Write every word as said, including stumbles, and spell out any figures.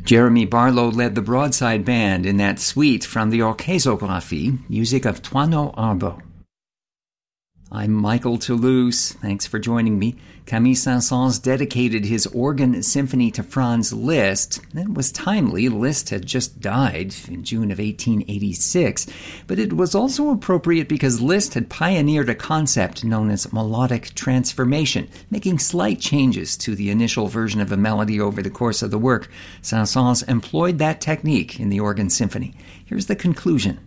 Jeremy Barlow led the Broadside Band in that suite from the Orchezographie, music of Thoinot Arbaud. I'm Michael Toulouse. Thanks for joining me. Camille Saint-Saëns dedicated his organ symphony to Franz Liszt. It was timely. Liszt had just died in June of eighteen eighty-six, but it was also appropriate because Liszt had pioneered a concept known as melodic transformation, making slight changes to the initial version of a melody over the course of the work. Saint-Saëns employed that technique in the organ symphony. Here's the conclusion.